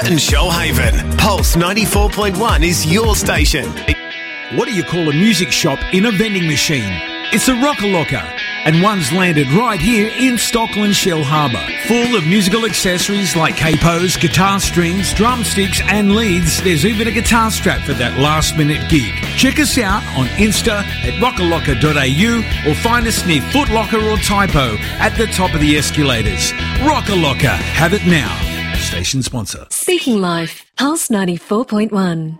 and Shoalhaven. Pulse 94.1 is your station. What do you call a music shop in a vending machine? It's a Rocker Locker, and one's landed right here in Stockland Shell Harbour. Full of musical accessories like capos, guitar strings, drumsticks and leads. There's even a guitar strap for that last minute gig. Check us out on Insta at rockerlocker.au or find us near Foot Locker or Typo at the top of the escalators. Rocker Locker, have it now. Station sponsor. Speaking Life, Pulse 94.1.